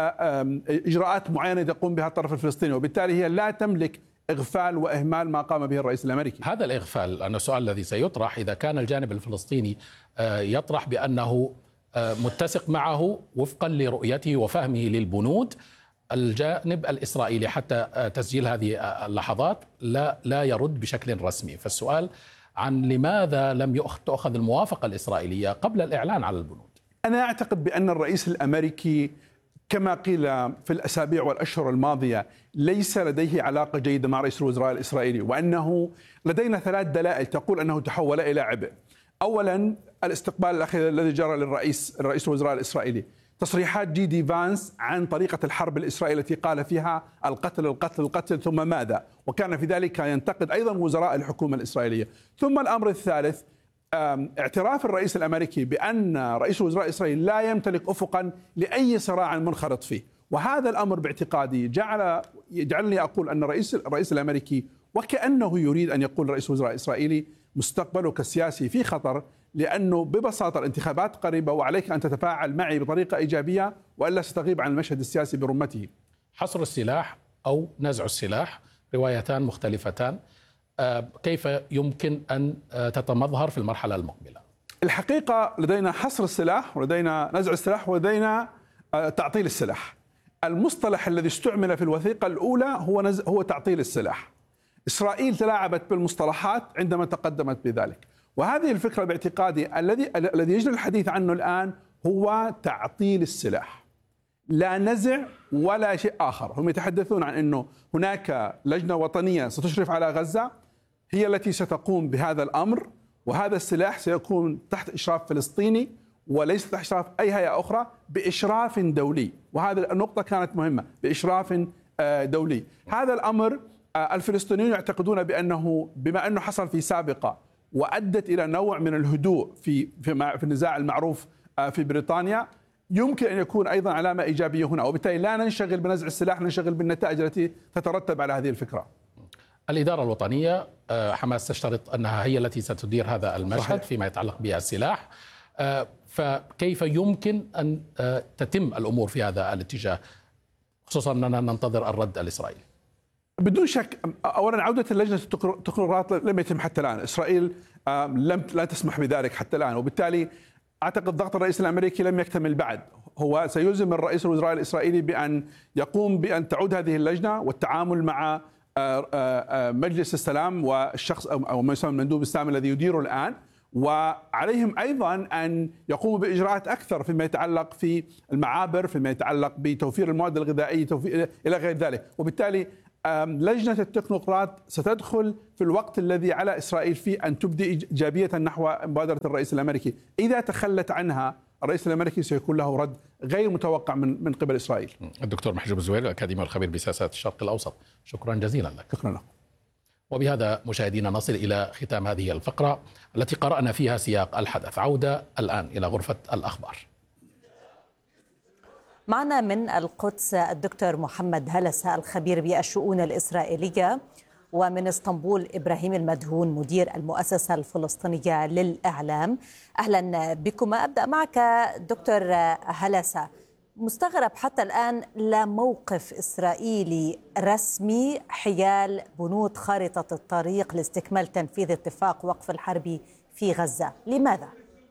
إجراءات معينة يقوم بها الطرف الفلسطيني، وبالتالي هي لا تملك إغفال وإهمال ما قام به الرئيس الأمريكي. هذا الإغفال أن السؤال الذي سيطرح إذا كان الجانب الفلسطيني يطرح بأنه متسق معه وفقا لرؤيته وفهمه للبنود، الجانب الإسرائيلي حتى تسجيل هذه اللحظات لا لا يرد بشكل رسمي. فالسؤال عن لماذا لم تأخذ الموافقة الإسرائيلية قبل الإعلان على البنود؟ أنا أعتقد بأن الرئيس الأمريكي كما قيل في الأسابيع والأشهر الماضية ليس لديه علاقة جيدة مع رئيس الوزراء الإسرائيلي، وأنه لدينا ثلاث دلائل تقول أنه تحول إلى عبء. أولا الاستقبال الأخير الذي جرى للرئيس رئيس الوزراء الإسرائيلي، تصريحات جي دي فانس عن طريقة الحرب الإسرائيلية التي قال فيها القتل القتل القتل ثم ماذا، وكان في ذلك ينتقد أيضا وزراء الحكومة الإسرائيلية. ثم الأمر الثالث اعتراف الرئيس الأمريكي بأن رئيس الوزراء الإسرائيلي لا يمتلك أفقا لأي صراع منخرط فيه، وهذا الأمر باعتقادي جعل يجعلني أقول أن الرئيس الرئيس الأمريكي وكأنه يريد أن يقول رئيس الوزراء الإسرائيلي مستقبله كسياسي في خطر، لأنه ببساطة الانتخابات قريبة وعليك أن تتفاعل معي بطريقة إيجابية وإلا ستغيب عن المشهد السياسي برمته. حصر السلاح أو نزع السلاح روايتان مختلفتان، كيف يمكن أن تتمظهر في المرحلة المقبلة؟ الحقيقة لدينا حصر السلاح ولدينا نزع السلاح ولدينا تعطيل السلاح. المصطلح الذي استعمل في الوثيقة الأولى هو نزع هو تعطيل السلاح. إسرائيل تلاعبت بالمصطلحات عندما تقدمت بذلك، وهذه الفكرة باعتقادي الذي الذي يجري الحديث عنه الآن هو تعطيل السلاح، لا نزع ولا شيء آخر. هم يتحدثون عن أنه هناك لجنة وطنية ستشرف على غزة هي التي ستقوم بهذا الأمر، وهذا السلاح سيكون تحت إشراف فلسطيني وليس تحت إشراف أي هيئة أخرى، بإشراف دولي. وهذه النقطة كانت مهمة، بإشراف دولي. هذا الأمر الفلسطينيون يعتقدون بأنه بما أنه حصل في سابقة وأدت إلى نوع من الهدوء في في في النزاع المعروف في بريطانيا، يمكن أن يكون أيضا علامة إيجابية هنا، وبالتالي لا ننشغل بنزع السلاح، ننشغل بالنتائج التي تترتب على هذه الفكرة. الإدارة الوطنية حماس تشترط أنها هي التي ستدير هذا المشهد صحيح. فيما يتعلق بالسلاح، فكيف يمكن أن تتم الأمور في هذا الاتجاه، خصوصا أننا ننتظر الرد الإسرائيلي؟ بدون شك. أولا عودة اللجنة التقريرات لم يتم حتى الآن. إسرائيل لم لا تسمح بذلك حتى الآن، وبالتالي أعتقد ضغط الرئيس الأمريكي لم يكتمل بعد. هو سيلزم الرئيس الوزراء الإسرائيلي بأن يقوم بأن تعود هذه اللجنة والتعامل مع مجلس السلام والشخص أو ما يسمى المندوب السامي الذي يديره الآن، وعليهم أيضا أن يقوموا بإجراءات أكثر فيما يتعلق في المعابر، فيما يتعلق بتوفير المواد الغذائية إلى غير ذلك. وبالتالي لجنة التكنوقراط ستدخل في الوقت الذي على إسرائيل فيه أن تبدي إيجابية نحو مبادرة الرئيس الأمريكي. إذا تخلت عنها الرئيس الأمريكي سيكون له رد غير متوقع من من قبل إسرائيل. الدكتور محجوب الزويل، الأكاديمي والخبير بسياسات الشرق الأوسط، شكرا جزيلا لك. شكرا لك. وبهذا مشاهدينا نصل إلى ختام هذه الفقرة التي قرأنا فيها سياق الحدث. عودة الآن إلى غرفة الأخبار. معنا من القدس الدكتور محمد هلسة الخبير بالشؤون الإسرائيلية، ومن اسطنبول إبراهيم المدهون مدير المؤسسة الفلسطينية للإعلام. أهلا بكم. أبدأ معك دكتور هلسة. مستغرب حتى الآن لا موقف إسرائيلي رسمي حيال بنود خارطة الطريق لاستكمال تنفيذ اتفاق وقف الحرب في غزة، لماذا؟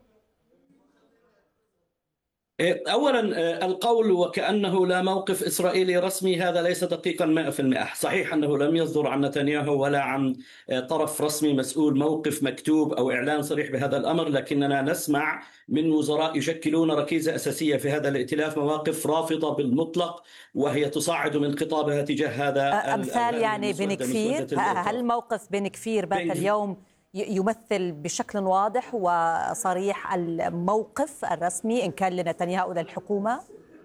أولا القول وكأنه لا موقف إسرائيلي رسمي هذا ليس دقيقا مئة بالمئة. صحيح أنه لم يصدر عن نتنياهو ولا عن طرف رسمي مسؤول موقف مكتوب أو إعلان صريح بهذا الأمر، لكننا نسمع من وزراء يشكلون ركيزة أساسية في هذا الائتلاف مواقف رافضة بالمطلق، وهي تصاعد من خطابها تجاه هذا. أمثال يعني بن كفير، هل موقف بن كفير بات اليوم يمثل بشكل واضح وصريح الموقف الرسمي إن كان لنتنياهو أو للحكومة؟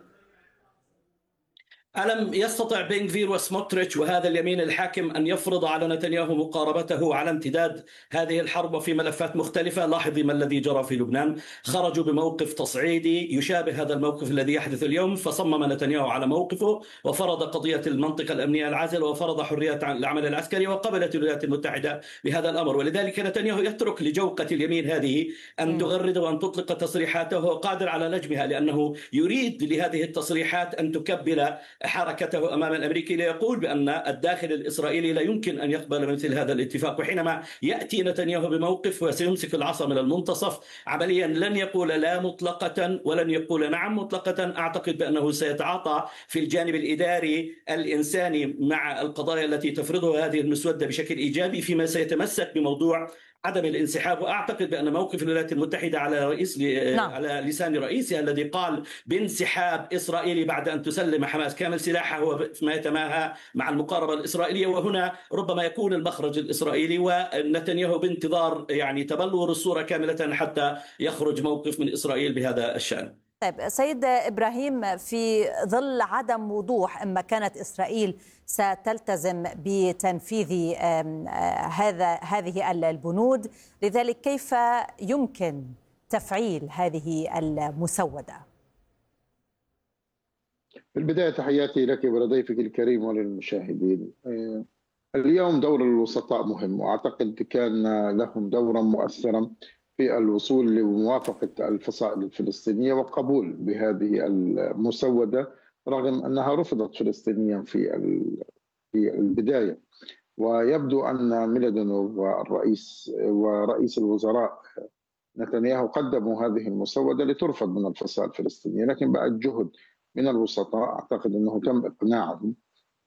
ألم يستطع بن كفير وسموتريتش وهذا اليمين الحاكم أن يفرض على نتنياهو مقاربته على امتداد هذه الحرب وفي ملفات مختلفة؟ لاحظي ما الذي جرى في لبنان، خرجوا بموقف تصعيدي يشابه هذا الموقف الذي يحدث اليوم، فصمم نتنياهو على موقفه وفرض قضية المنطقة الأمنية العازلة وفرض حرية العمل العسكري، وقبلت الولايات المتحدة بهذا الأمر. ولذلك نتنياهو يترك لجوقة اليمين هذه أن تغرد وأن تطلق تصريحاته، وهو قادر على نجمها لأنه يريد لهذه التصريحات أن تكبل حركته أمام الأمريكي، ليقول بأن الداخل الإسرائيلي لا يمكن أن يقبل مثل هذا الاتفاق. وحينما يأتي نتنياهو بموقف وسيمسك العصا من المنتصف عمليا، لن يقول لا مطلقة ولن يقول نعم مطلقة. أعتقد بأنه سيتعاطى في الجانب الإداري الإنساني مع القضايا التي تفرضها هذه المسودة بشكل إيجابي، فيما سيتمسك بموضوع عدم الانسحاب. واعتقد بان موقف الولايات المتحده على رئيس نعم. على لسان رئيسها الذي قال بانسحاب اسرائيلي بعد ان تسلم حماس كامل سلاحه هو ما يتماهى مع المقاربه الاسرائيليه، وهنا ربما يكون المخرج الاسرائيلي، ونتنياهو بانتظار يعني تبلور الصوره كامله حتى يخرج موقف من اسرائيل بهذا الشان. طيب سيد إبراهيم، في ظل عدم وضوح إما كانت إسرائيل ستلتزم بتنفيذ هذا هذه البنود، لذلك كيف يمكن تفعيل هذه المسودة؟ في البداية تحياتي لك ولضيفك الكريم وللمشاهدين. اليوم دور الوسطاء مهم، وأعتقد كان لهم دورا مؤثرا في الوصول لموافقة الفصائل الفلسطينية وقبول بهذه المسودة، رغم أنها رفضت فلسطينيا في في البداية. ويبدو أن ميلادينوف والرئيس ورئيس الوزراء نتنياهو قدموا هذه المسودة لترفض من الفصائل الفلسطينية، لكن بعد جهد من الوسطاء أعتقد أنه تم إقناعهم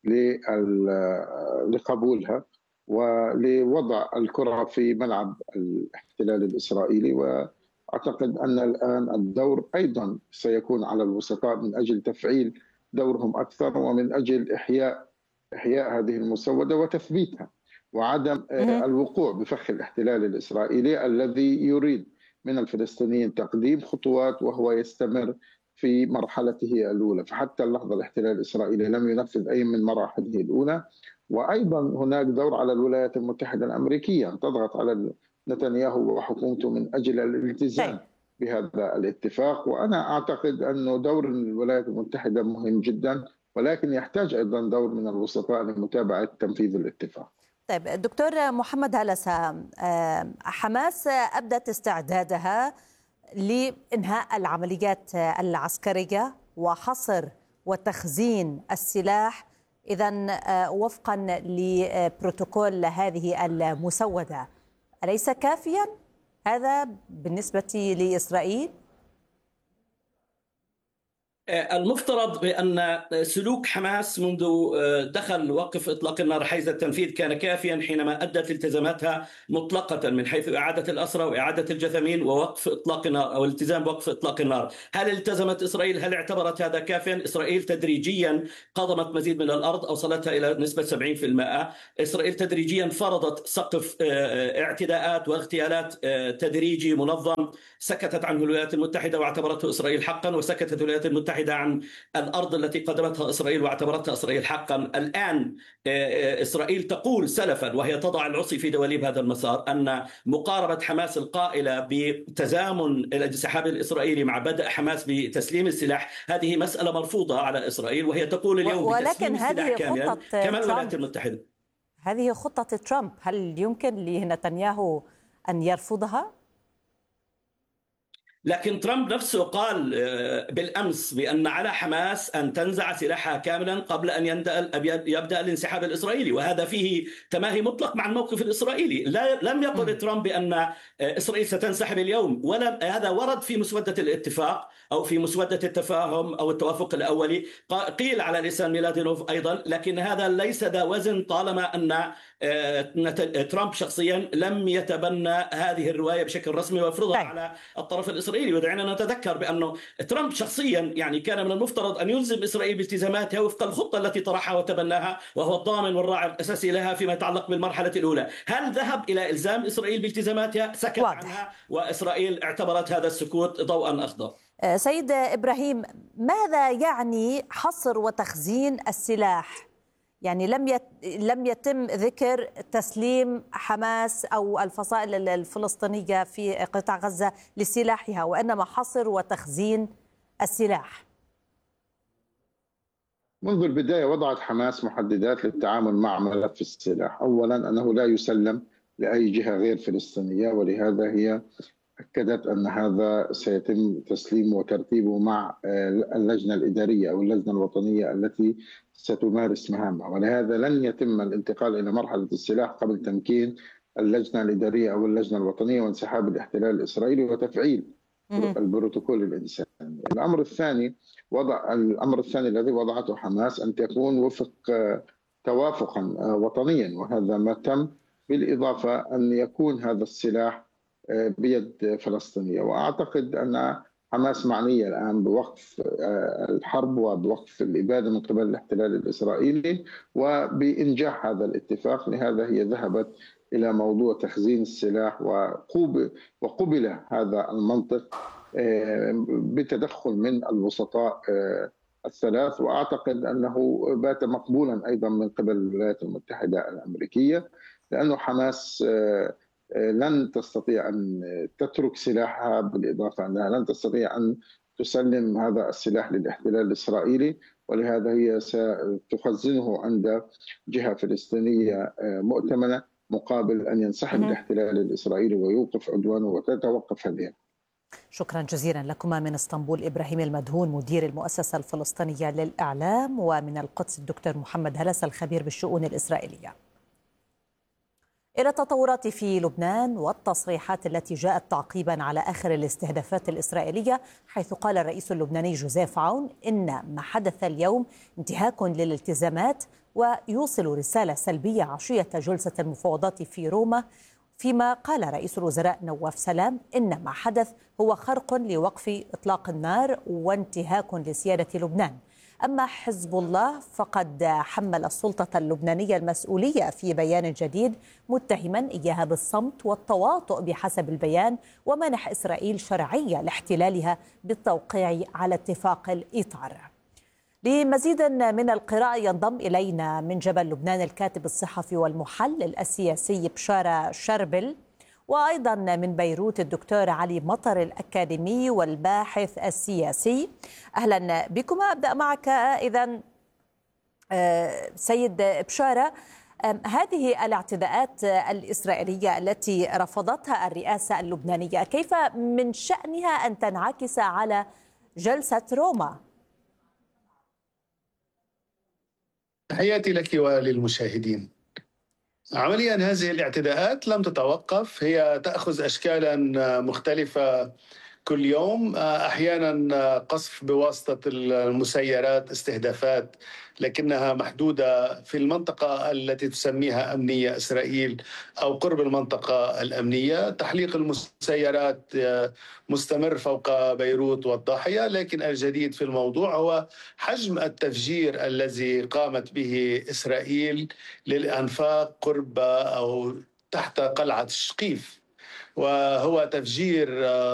لقبولها ولوضع الكرة في ملعب الاحتلال الإسرائيلي. وأعتقد أن الآن الدور أيضا سيكون على الوسطاء من أجل تفعيل دورهم أكثر، ومن أجل إحياء إحياء هذه المسودة وتثبيتها، وعدم الوقوع بفخ الاحتلال الإسرائيلي الذي يريد من الفلسطينيين تقديم خطوات وهو يستمر في مرحلته الأولى. فحتى اللحظة الاحتلال الإسرائيلي لم ينفذ أي من مراحله الأولى. وأيضا هناك دور على الولايات المتحدة الأمريكية أن تضغط على نتنياهو وحكومته من أجل الالتزام بهذا الاتفاق. وأنا أعتقد أن دور الولايات المتحدة مهم جدا، ولكن يحتاج أيضا دور من الوسطاء لمتابعة تنفيذ الاتفاق. طيب دكتور محمد هلسة، حماس أبدت استعدادها لإنهاء العمليات العسكرية وحصر وتخزين السلاح، إذن وفقا لبروتوكول هذه المسودة أليس كافيا هذا بالنسبة لإسرائيل؟ المفترض بأن سلوك حماس منذ دخل وقف إطلاق النار حيز التنفيذ كان كافيا حينما أدت التزاماتها مطلقة من حيث إعادة الأسرى وإعادة الجثامين ووقف إطلاق النار أو الالتزام بوقف إطلاق النار. هل التزمت إسرائيل؟ هل اعتبرت هذا كافيا؟ إسرائيل تدريجيا قضمت مزيد من الأرض أوصلتها إلى نسبة سبعين بالمئة. إسرائيل تدريجيا فرضت سقف اعتداءات واغتيالات تدريجي منظم سكتت عنه الولايات المتحدة واعتبرته إسرائيل حقا، وسكتت الولايات المتحدة عن الأرض التي قدمتها إسرائيل واعتبرتها إسرائيل حقا. الآن إسرائيل تقول سلفا وهي تضع العصي في دواليب هذا المسار أن مقاربة حماس القائلة بتزامن الانسحاب الإسرائيلي مع بدء حماس بتسليم السلاح هذه مسألة مرفوضة على إسرائيل، وهي تقول اليوم ولكن هذه خطة كما الولايات المتحدة. هذه خطة ترامب، هل يمكن لنتنياهو أن يرفضها؟ لكن ترامب نفسه قال بالأمس بأن على حماس أن تنزع سلاحها كاملا قبل أن يبدأ الانسحاب الإسرائيلي، وهذا فيه تماهي مطلق مع الموقف الإسرائيلي. لا لم يقل ترامب بأن إسرائيل ستنسحب اليوم، ولا هذا ورد في مسودة الاتفاق أو في مسودة التفاهم أو التوافق الأولي، قيل على لسان ميلادينوف أيضا، لكن هذا ليس ذا وزن طالما أن ترامب شخصيا لم يتبنى هذه الرواية بشكل رسمي ويفرضها على الطرف الإسرائيلي. ودعنا نتذكر بأنه ترامب شخصيا يعني كان من المفترض أن يلزم إسرائيل بالتزاماتها وفق الخطة التي طرحها وتبناها، وهو الضامن والراعي الأساسي لها فيما يتعلق بالمرحلة الأولى. هل ذهب إلى إلزام إسرائيل بالتزاماتها؟ سكت واضح. عنها، وإسرائيل اعتبرت هذا السكوت ضوءا أخضر. سيد إبراهيم، ماذا يعني حصر وتخزين السلاح؟ يعني لم يت... لم يتم ذكر تسليم حماس أو الفصائل الفلسطينية في قطاع غزة لسلاحها، وإنما حصر وتخزين السلاح. منذ البداية وضعت حماس محددات للتعامل مع ملف السلاح. أولا أنه لا يسلم لأي جهة غير فلسطينية، ولهذا هي أكدت أن هذا سيتم تسليمه وترتيبه مع اللجنة الإدارية أو اللجنة الوطنية التي ستمارس مهامها، ولهذا لن يتم الانتقال إلى مرحلة السلاح قبل تمكين اللجنة الإدارية أو اللجنة الوطنية وانسحاب الاحتلال الإسرائيلي وتفعيل البروتوكول الإنساني. الأمر الثاني وضع الأمر الثاني الذي وضعته حماس أن تكون وفق توافقا وطنيا، وهذا ما تم، بالإضافة أن يكون هذا السلاح بيد فلسطينية. وأعتقد أن حماس معنية الآن بوقف الحرب وبوقف الإبادة من قبل الاحتلال الإسرائيلي وبإنجاح هذا الاتفاق. لهذا هي ذهبت إلى موضوع تخزين السلاح وقبل هذا المنطق بتدخل من الوسطاء الثلاث، وأعتقد أنه بات مقبولا أيضا من قبل الولايات المتحدة الأمريكية، لأنه حماس لن تستطيع أن تترك سلاحها، بالإضافة أنها لن تستطيع أن تسلم هذا السلاح للاحتلال الإسرائيلي، ولهذا هي ستخزنه عند جهة فلسطينية مؤتمنة مقابل أن ينسحب الاحتلال الإسرائيلي ويوقف عدوانه وتتوقف هذه. شكرا جزيلا لكما من اسطنبول إبراهيم المدهون مدير المؤسسة الفلسطينية للإعلام، ومن القدس الدكتور محمد هلس الخبير بالشؤون الإسرائيلية. إلى التطورات في لبنان والتصريحات التي جاءت تعقيبا على آخر الاستهدافات الإسرائيلية، حيث قال الرئيس اللبناني جوزيف عون إن ما حدث اليوم انتهاك للالتزامات، ويوصل رسالة سلبية عشية جلسة المفاوضات في روما، فيما قال رئيس الوزراء نواف سلام إن ما حدث هو خرق لوقف إطلاق النار وانتهاك لسيادة لبنان. أما حزب الله فقد حمل السلطة اللبنانية المسؤولية في بيان جديد، متهما إياها بالصمت والتواطؤ بحسب البيان، ومنح إسرائيل شرعية لاحتلالها بالتوقيع على اتفاق الإطار. لمزيد من القراءة ينضم إلينا من جبل لبنان الكاتب الصحفي والمحلل السياسي بشارة شربل، وأيضا من بيروت الدكتور علي مطر الأكاديمي والباحث السياسي. أهلا بكم. أبدأ معك إذن سيد بشارة، هذه الاعتداءات الإسرائيلية التي رفضتها الرئاسة اللبنانية كيف من شأنها أن تنعكس على جلسة روما؟ تحياتي لك وللمشاهدين. عمليا هذه الاعتداءات لم تتوقف، هي تأخذ أشكالا مختلفة كل يوم، أحيانا قصف بواسطة المسيرات، استهدافات لكنها محدودة في المنطقة التي تسميها أمنية إسرائيل أو قرب المنطقة الأمنية. تحليق المسيرات مستمر فوق بيروت والضاحية، لكن الجديد في الموضوع هو حجم التفجير الذي قامت به إسرائيل للأنفاق قرب أو تحت قلعة الشقيف، وهو تفجير